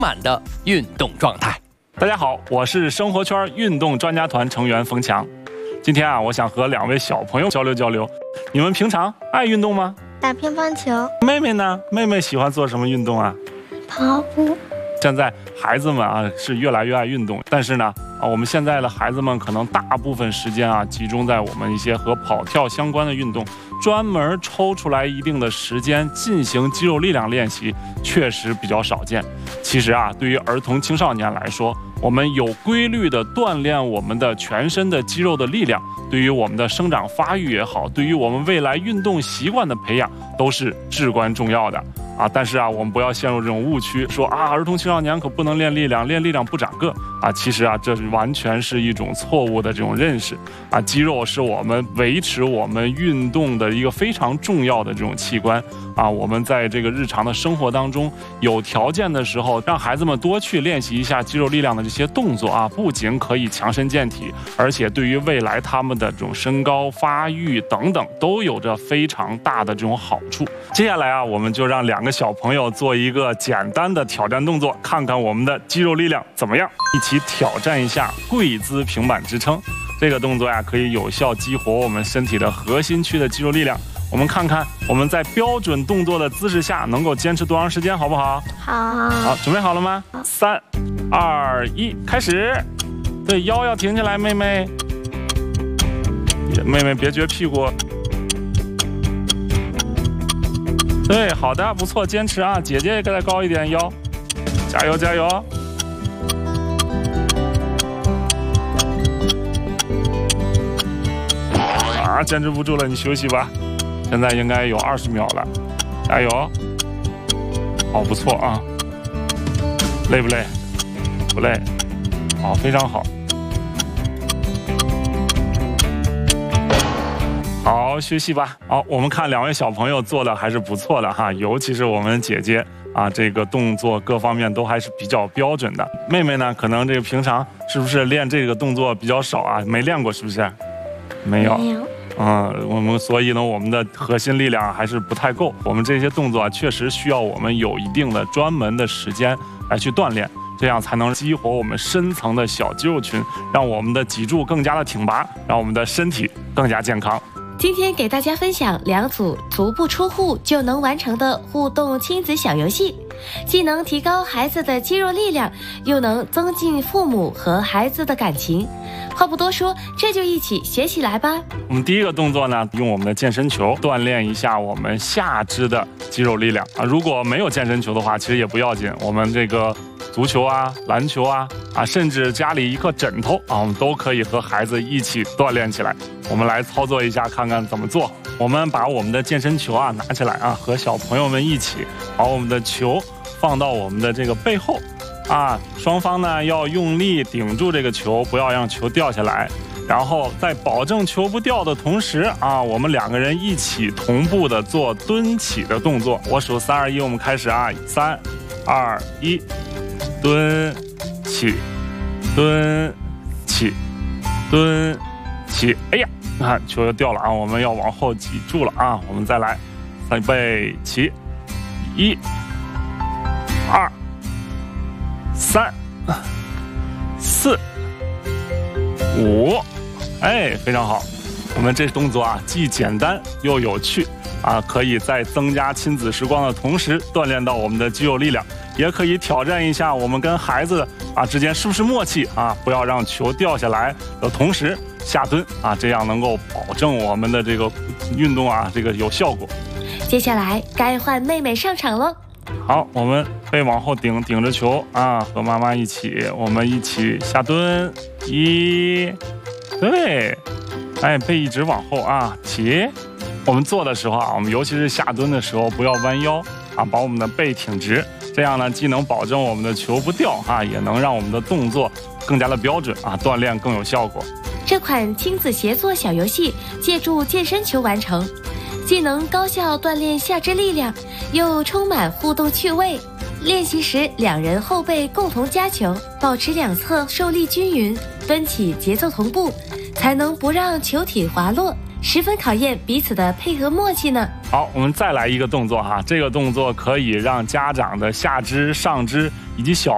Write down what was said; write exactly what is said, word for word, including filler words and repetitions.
满的运动状态。 大家好，我是生活圈运动专家团成员冯强。今天啊，我想和两位小朋友交流交流，你们平常爱运动吗？ 打乒乓球。 妹妹呢？妹妹喜欢做什么运动啊？ 跑步。 现在孩子们啊是越来越爱运动，但是呢啊，我们现在的孩子们可能大部分时间啊集中在我们一些和跑跳相关的运动，专门抽出来一定的时间进行肌肉力量练习，确实比较少见。其实啊，对于儿童青少年来说，我们有规律的锻炼我们的全身的肌肉的力量，对于我们的生长发育也好，对于我们未来运动习惯的培养都是至关重要的啊。但是啊，我们不要陷入这种误区，说啊，儿童青少年可不能练力量，练力量不长个啊。其实啊，这是完全是一种错误的这种认识啊。肌肉是我们维持我们运动的一个非常重要的这种器官啊。我们在这个日常的生活当中，有条件的时候，让孩子们多去练习一下肌肉力量的这些动作啊，不仅可以强身健体，而且对于未来他们的这种身高发育等等都有着非常大的这种好处。接下来啊，我们就让两个小朋友做一个简单的挑战动作，看看我们的肌肉力量怎么样。一起挑战一下跪姿平板支撑。这个动作呀，可以有效激活我们身体的核心区的肌肉力量。我们看看我们在标准动作的姿势下能够坚持多长时间，好不好？ 好。 好，准备好了吗？三、二、一，开始。对，腰要挺起来，妹妹。妹妹别撅屁股。对，好的，不错，坚持啊！姐姐也再高一点腰，加油加油！啊，坚持不住了，你休息吧。现在应该有二十秒了，加油！好，不错啊。累不累？不累。好，非常好。好，休息吧。好，我们看两位小朋友做的还是不错的哈，尤其是我们姐姐啊，这个动作各方面都还是比较标准的。妹妹呢，可能这个平常是不是练这个动作比较少啊？没练过是不是？没有。 没有。 嗯，我们所以呢，我们的核心力量还是不太够。我们这些动作啊，确实需要我们有一定的专门的时间来去锻炼，这样才能激活我们深层的小肌肉群，让我们的脊柱更加的挺拔，让我们的身体更加健康。 今天给大家分享两组足不出户就能完成的互动亲子小游戏，既能提高孩子的肌肉力量，又能增进父母和孩子的感情。话不多说，这就一起学起来吧。 我们第一个动作呢，用我们的健身球锻炼一下我们下肢的肌肉力量啊。如果没有健身球的话，其实也不要紧，我们这个足球啊、篮球啊啊，甚至家里一个枕头啊，我们都可以和孩子一起锻炼起来。我们来操作一下，看看怎么做。我们把我们的健身球啊拿起来啊，和小朋友们一起把我们的球放到我们的这个背后啊，双方呢要用力顶住这个球，不要让球掉下来。然后在保证球不掉的同时啊，我们两个人一起同步的做蹲起的动作。我数三二一，我们开始啊，三二一，蹲起，蹲起，蹲起。哎呀，看球又掉了啊，我们要往后挤住了啊。我们再来，预备起，一、二、三、四、五。哎，非常好。我们这动作啊，既简单又有趣啊，可以在增加亲子时光的同时锻炼到我们的肌肉力量，也可以挑战一下我们跟孩子啊之间是不是默契啊，不要让球掉下来的同时下蹲啊，这样能够保证我们的这个运动啊这个有效果。 接下来该换妹妹上场了。 好，我们背往后顶，顶着球啊，和妈妈一起，我们一起下蹲，一，对，哎，背一直往后啊，起。我们做的时候啊，我们尤其是下蹲的时候，不要弯腰啊，把我们的背挺直，这样呢，既能保证我们的球不掉啊，也能让我们的动作更加的标准啊，锻炼更有效果。 这款亲子协作小游戏借助健身球完成，既能高效锻炼下肢力量，又充满互动趣味。练习时，两人后背共同夹球，保持两侧受力均匀，蹲起节奏同步，才能不让球体滑落，十分考验彼此的配合默契呢。 好，我们再来一个动作哈，这个动作可以让家长的下肢、上肢以及小